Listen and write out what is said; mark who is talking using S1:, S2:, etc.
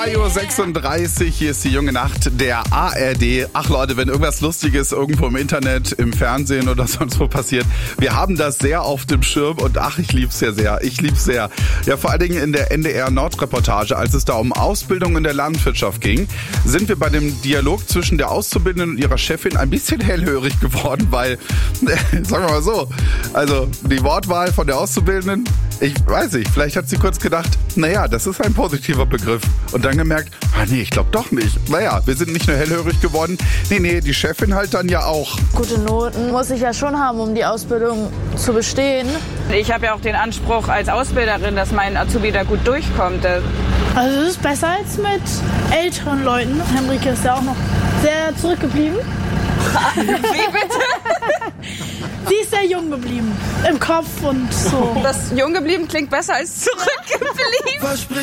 S1: 2:36 Uhr, hier ist die junge Nacht der ARD. Ach Leute, wenn irgendwas Lustiges irgendwo im Internet, im Fernsehen oder sonst wo passiert, wir haben das sehr auf dem Schirm und ach, ich lieb's ja sehr. Ich lieb's sehr. Ja, vor allen Dingen in der NDR-Nord-Reportage, als es da um Ausbildung in der Landwirtschaft ging, sind wir bei dem Dialog zwischen der Auszubildenden und ihrer Chefin ein bisschen hellhörig geworden, weil, sagen wir mal so, also die Wortwahl von der Auszubildenden, ich weiß nicht, vielleicht hat sie kurz gedacht, naja, das ist ein positiver Begriff. Und dann gemerkt, nee, ich glaube doch nicht. Naja, wir sind nicht nur hellhörig geworden, nee, die Chefin halt dann ja auch.
S2: Gute Noten muss ich ja schon haben, um die Ausbildung zu bestehen.
S3: Ich habe ja auch den Anspruch als Ausbilderin, dass mein Azubi da gut durchkommt.
S4: Also es ist besser als mit älteren Leuten. Henrike ist ja auch noch sehr zurückgeblieben.
S3: Wie bitte?
S4: Sie ist sehr jung geblieben. Im Kopf und so.
S3: Das jung geblieben klingt besser als zurückgeblieben.